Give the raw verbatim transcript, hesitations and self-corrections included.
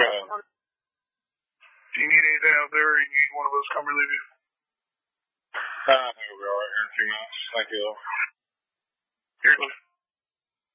Uh, do you need anything out there, or you need one of us come relieve you? Uh, I think we'll be alright here in a few minutes. Thank you, though. Here,